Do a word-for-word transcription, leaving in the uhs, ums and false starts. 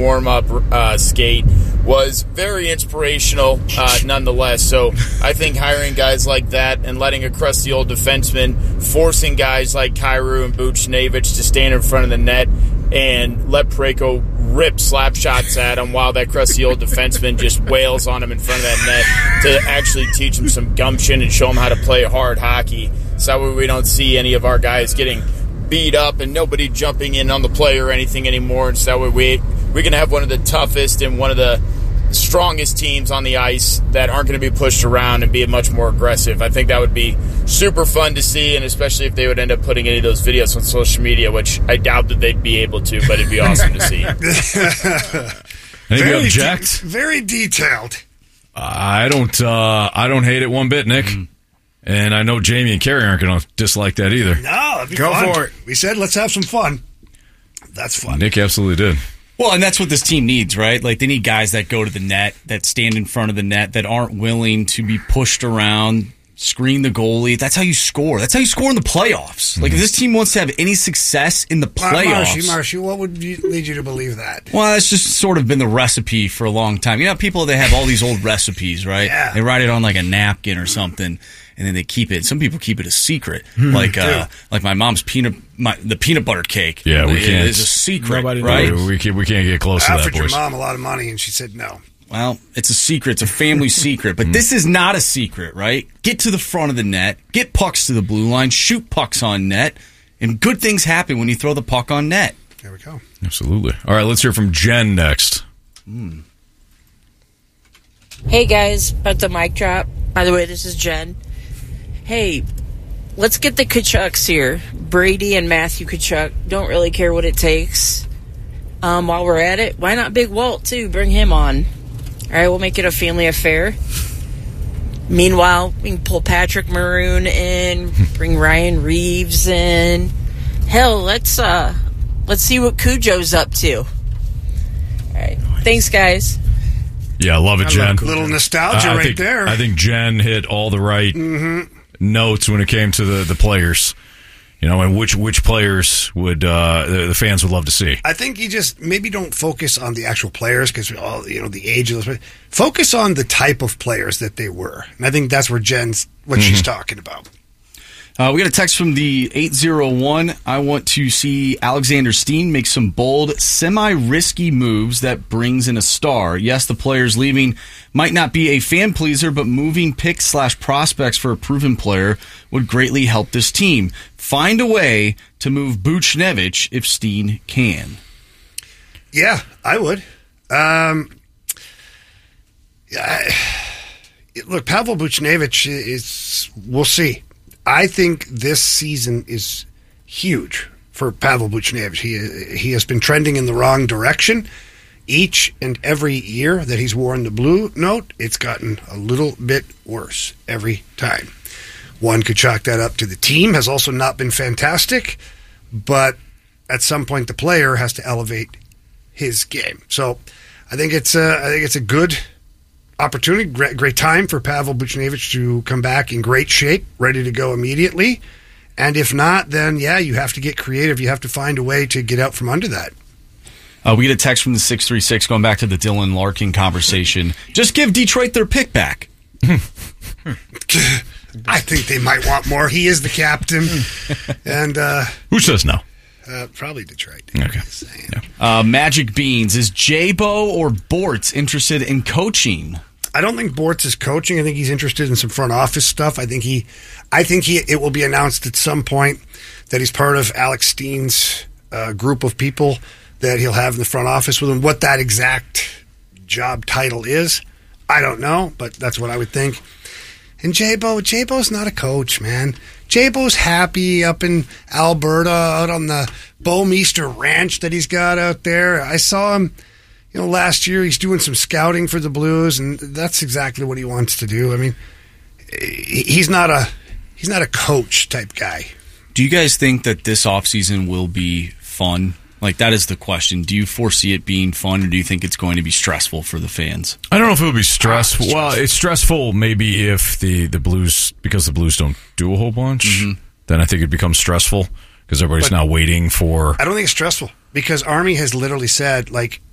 warm-up uh, skate was very inspirational uh, nonetheless. So I think hiring guys like that and letting a crusty old defenseman, forcing guys like Kyrou and Buchnevich to stand in front of the net and let Parayko rip slap shots at him while that crusty old defenseman just wails on him in front of that net to actually teach him some gumption and show him how to play hard hockey. So that way we don't see any of our guys getting beat up and nobody jumping in on the play or anything anymore. And so that way we, we're going to have one of the toughest and one of the strongest teams on the ice that aren't going to be pushed around and be much more aggressive. I think that would be super fun to see, and especially if they would end up putting any of those videos on social media, which I doubt that they'd be able to, but it'd be awesome to see. Very object? De- very detailed. I don't. Uh, I don't hate it one bit, Nick. Mm. And I know Jamie and Carrie aren't going to dislike that either. No, that'd be go fun. for it. We said let's have some fun. That's fun. Nick absolutely did. Well, and that's what this team needs, right? Like, they need guys that go to the net, that stand in front of the net, that aren't willing to be pushed around, screen the goalie. That's how you score. That's how you score in the playoffs. Mm-hmm. Like, if this team wants to have any success in the playoffs... Marshy, Marshy, what would you, lead you to believe that? Well, that's just sort of been the recipe for a long time. You know, people, they have all these old recipes, right? Yeah. They write it on, like, a napkin or something, and then they keep it. Some people keep it a secret, mm, like uh, like my mom's peanut, my, the peanut butter cake. Yeah, we it, can't. It's a secret, Nobody right? Knows. We can't. We can't get close I to that. offered boys. your mom a lot of money, and she said no. Well, it's a secret. It's a family secret. But this is not a secret, right? Get to the front of the net, get pucks to the blue line, shoot pucks on net, and good things happen when you throw the puck on net. There we go. Absolutely. All right, let's hear from Jen next. Mm. Hey guys, about the mic drop. By the way, this is Jen. Hey, let's get the Tkachuks here. Brady and Matthew Tkachuk. Don't really care what it takes. Um, while we're at it, why not Big Walt, too? Bring him on. All right, we'll make it a family affair. Meanwhile, we can pull Patrick Maroon in, bring Ryan Reeves in. Hell, let's uh, let's see what Cujo's up to. All right, thanks, guys. Yeah, I love it, I Jen. love a little nostalgia uh, right think, there. I think Jen hit all the right mm-hmm. notes when it came to the, the players. You know, and which which players would uh, the, the fans would love to see. I think you just maybe don't focus on the actual players because all you know the age of those players. Focus on the type of players that they were, and I think that's where Jen's what mm-hmm. she's talking about. Uh, we got a text from the eight oh one. I want to see Alexander Steen make some bold, semi-risky moves that brings in a star. Yes, the players leaving might not be a fan pleaser, but moving picks slash prospects for a proven player would greatly help this team. Find a way to move Buchnevich if Steen can. Yeah, I would. Um, I, look, Pavel Buchnevich is, we'll see. I think this season is huge for Pavel Buchnevich. He he has been trending in the wrong direction. Each and every year that he's worn the blue note, it's gotten a little bit worse every time. One could chalk that up to the team, has also not been fantastic, but at some point the player has to elevate his game. So I think it's a, I think it's a good opportunity, great, great time for Pavel Buchnevich to come back in great shape, ready to go immediately. And if not, then yeah, you have to get creative. You have to find a way to get out from under that. Uh, we get a text from the six three six going back to the Dylan Larkin conversation. Just give Detroit their pick back. I think they might want more. He is the captain. and uh, Who says no? Uh, probably Detroit. Okay. Yeah. Uh, Magic Beans. Is J-Bo or Bortz interested in coaching? I don't think Bortz is coaching. I think he's interested in some front office stuff. I think he, I think he. It will be announced at some point that he's part of Alex Steen's uh, group of people that he'll have in the front office with him. What that exact job title is, I don't know, but that's what I would think. And J-Bo, J-Bo's not a coach, man. J-Bo's happy up in Alberta, out on the Bowmeester Ranch that he's got out there. I saw him, you know, last year. He's doing some scouting for the Blues, and that's exactly what he wants to do. I mean, he's not a he's not a coach type guy. Do you guys think that this offseason will be fun? Like, that is the question. Do you foresee it being fun, or do you think it's going to be stressful for the fans? I don't know if it would be stressful. Ah, it's well, stressful. it's stressful maybe if the, the Blues, because the Blues don't do a whole bunch, mm-hmm. then I think it becomes stressful because everybody's but now waiting for... I don't think it's stressful because Army has literally said, like,